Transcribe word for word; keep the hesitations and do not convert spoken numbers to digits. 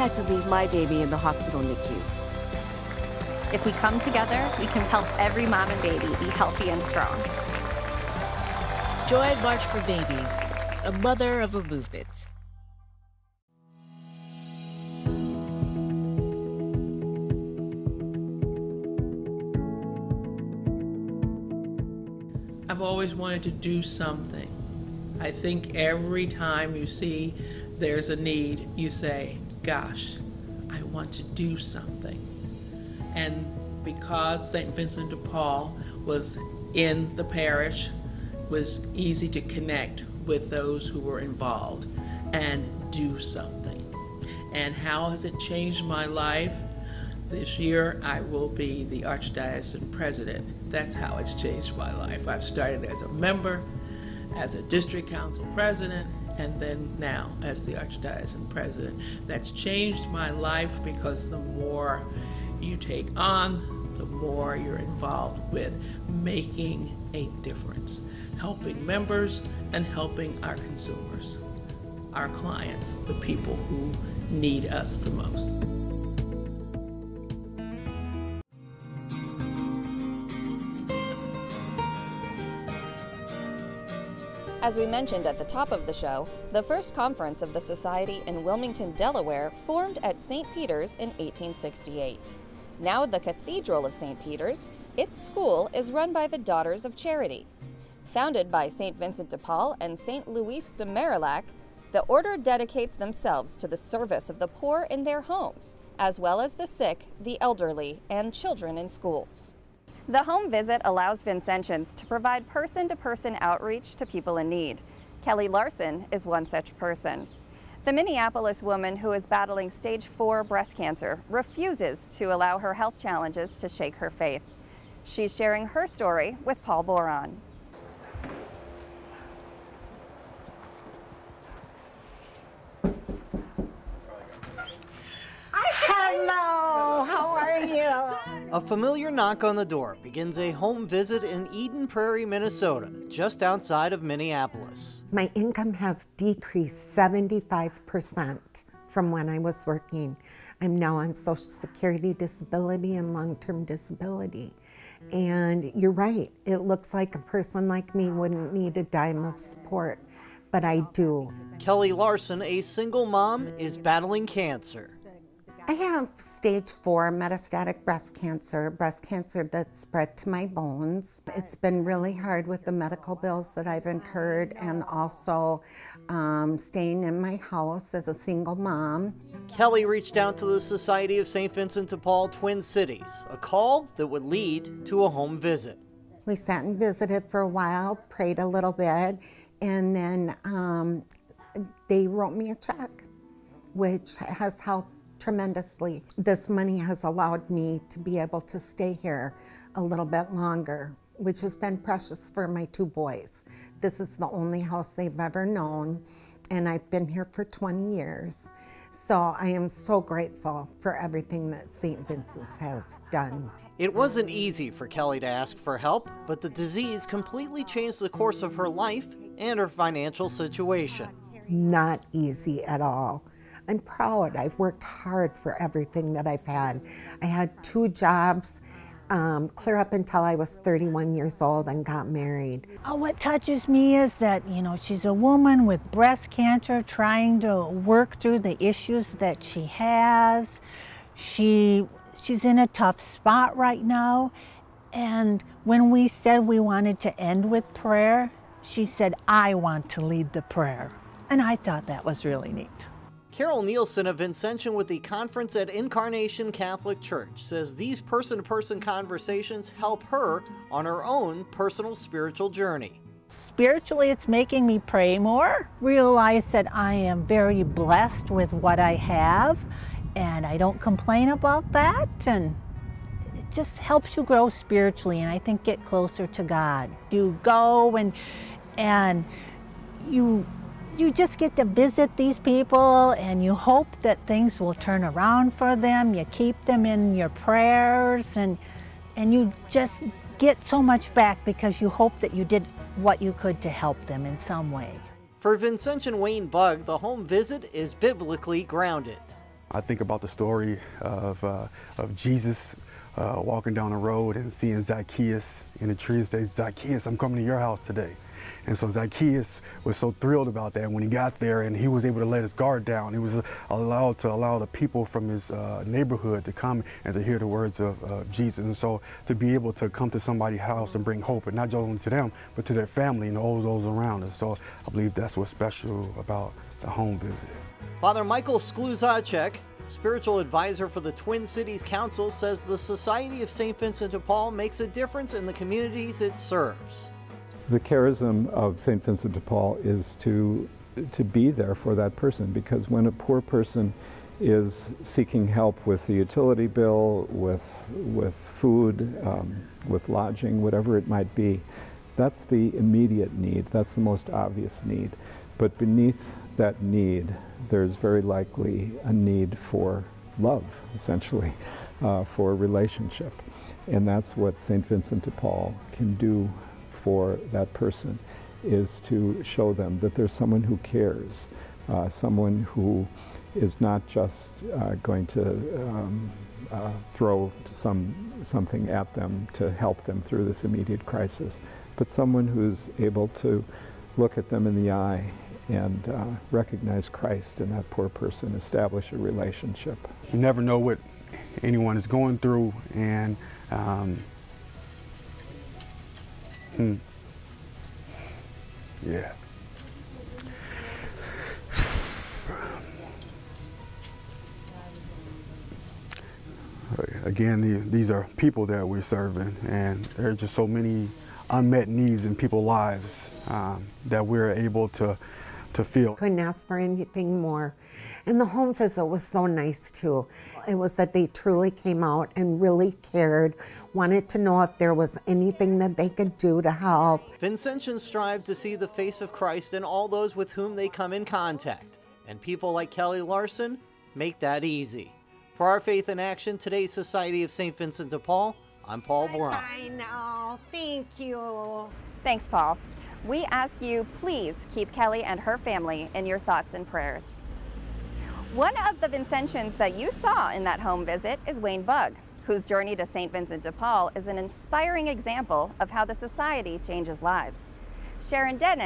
had to leave my baby in the hospital N I C U. If we come together, we can help every mom and baby be healthy and strong. Join March for Babies, a mother of a movement. I've always wanted to do something. I think every time you see there's a need, you say, gosh, I want to do something. And because Saint Vincent de Paul was in the parish, it was easy to connect with those who were involved and do something. And how has it changed my life? This year, I will be the Archdiocesan President. That's how it's changed my life. I've started as a member, as a district council president, and then now as the Archdiocesan President. That's changed my life because the more you take on, the more you're involved with making a difference, helping members and helping our consumers, our clients, the people who need us the most. As we mentioned at the top of the show, the first conference of the Society in Wilmington, Delaware formed at Saint Peter's in eighteen sixty-eight. Now the Cathedral of Saint Peter's, its school is run by the Daughters of Charity. Founded by Saint Vincent de Paul and Saint Louis de Marillac, the order dedicates themselves to the service of the poor in their homes, as well as the sick, the elderly, and children in schools. The home visit allows Vincentians to provide person-to-person outreach to people in need. Kelly Larson is one such person. The Minneapolis woman who is battling stage four breast cancer refuses to allow her health challenges to shake her faith. She's sharing her story with Paul Boron. Hello, how are you? A familiar knock on the door begins a home visit in Eden Prairie, Minnesota, just outside of Minneapolis. My income has decreased seventy-five percent from when I was working. I'm now on Social Security disability and long-term disability. And you're right, it looks like a person like me wouldn't need a dime of support, but I do. Kelly Larson, a single mom, is battling cancer. I have stage four metastatic breast cancer, breast cancer that's spread to my bones. It's been really hard with the medical bills that I've incurred and also um, staying in my house as a single mom. Kelly reached out to the Society of Saint Vincent de Paul Twin Cities, a call that would lead to a home visit. We sat and visited for a while, prayed a little bit, and then um, they wrote me a check, which has helped tremendously. This money has allowed me to be able to stay here a little bit longer, which has been precious for my two boys. This is the only house they've ever known, and I've been here for twenty years. So I am so grateful for everything that Saint Vincent's has done. It wasn't easy for Kelly to ask for help, but the disease completely changed the course of her life and her financial situation. Not easy at all. I'm proud. I've worked hard for everything that I've had. I had two jobs um, clear up until I was thirty-one years old and got married. Oh, what touches me is that, you know, she's a woman with breast cancer trying to work through the issues that she has. She, she's in a tough spot right now. And when we said we wanted to end with prayer, she said, I want to lead the prayer. And I thought that was really neat. Carol Nielsen, a Vincentian with the Conference at Incarnation Catholic Church, says these person-to-person conversations help her on her own personal spiritual journey. Spiritually, it's making me pray more, realize that I am very blessed with what I have, and I don't complain about that, and it just helps you grow spiritually, and I think get closer to God. You go and, and you You just get to visit these people and you hope that things will turn around for them. You keep them in your prayers and, and you just get so much back because you hope that you did what you could to help them in some way. For Vincentian Wayne Bugg, the home visit is biblically grounded. I think about the story of, uh, of Jesus uh, walking down the road and seeing Zacchaeus in a tree and say, Zacchaeus, I'm coming to your house today. And so Zacchaeus was so thrilled about that. When he got there and he was able to let his guard down, he was allowed to allow the people from his uh, neighborhood to come and to hear the words of uh, Jesus. And so to be able to come to somebody's house and bring hope, and not just only to them, but to their family and all those around us. So I believe that's what's special about the home visit. Father Michael Skluzacek, spiritual advisor for the Twin Cities Council, says the Society of Saint Vincent de Paul makes a difference in the communities it serves. The charism of Saint Vincent de Paul is to, to be there for that person, because when a poor person is seeking help with the utility bill, with, with food, um, with lodging, whatever it might be, that's the immediate need, that's the most obvious need. But beneath that need, there's very likely a need for love, essentially, uh, for relationship. And that's what Saint Vincent de Paul can do for that person, is to show them that there's someone who cares, uh, someone who is not just uh, going to um, uh, throw some, something at them to help them through this immediate crisis, but someone who's able to look at them in the eye and uh, recognize Christ in that poor person, establish a relationship. You never know what anyone is going through, and um, Hmm. Yeah. Again, the, these are people that we're serving, and there are just so many unmet needs in people's lives um, that we're able to to feel. Couldn't ask for anything more. And the home visit was so nice too. It was that they truly came out and really cared, wanted to know if there was anything that they could do to help. Vincentians strive to see the face of Christ in all those with whom they come in contact, and people like Kelly Larson make that easy. For Our Faith in Action, today's Society of Saint Vincent de Paul, I'm Paul Bourron. I know, thank you. Thanks, Paul. We ask you, please keep Kelly and her family in your thoughts and prayers. One of the Vincentians that you saw in that home visit is Wayne Bugg, whose journey to Saint Vincent de Paul is an inspiring example of how the Society changes lives. Sharon Dennis